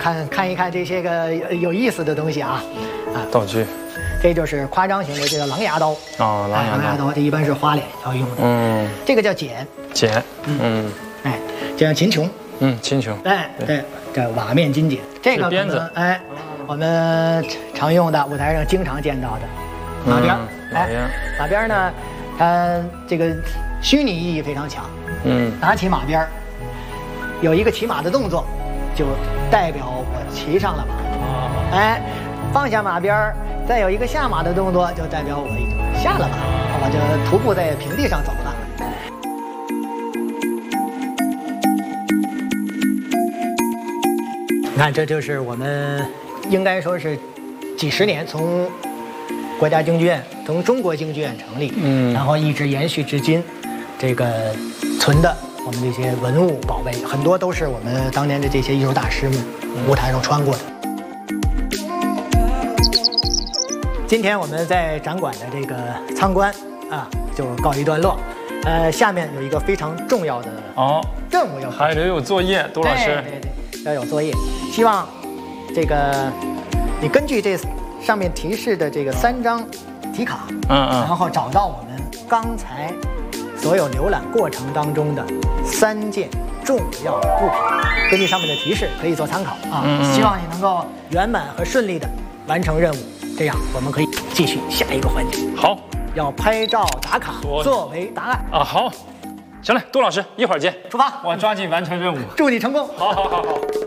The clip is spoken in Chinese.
看一看这些个有意思的东西啊， 道具。 这就是夸张型的这个狼牙刀啊，狼牙刀， 这一般是花脸要用的。这个叫剪，这样秦琼， 秦琼， 对，这瓦面金剪，这个鞭子， 我们常用的舞台上经常见到的马鞭，马鞭呢，它这个虚拟意义非常强，拿起马鞭，有一个骑马的动作，就代表我骑上了马，放下马鞭，再有一个下马的动作，就代表我已经下了马，我就徒步在平地上走了。你看，这就是我们应该说是几十年从国家京剧院，从中国京剧院成立，然后一直延续至今，这个存的我们这些文物宝贝，很多都是我们当年的这些艺术大师们舞台上穿过的。今天我们在展馆的这个参观就告一段落。下面有一个非常重要的任务要还得有作业，杜老师。 对，要有作业。希望这个你根据这上面提示的这个3张题卡，然后找到我们刚才所有浏览过程当中的3件重要的物品。根据上面的提示可以做参考希望你能够圆满和顺利的完成任务。这样我们可以继续下一个环节。 好， 要拍照打卡作为答案好，行嘞，杜老师一会儿见， 出发， 我抓紧完成任务， 祝你成功。 好。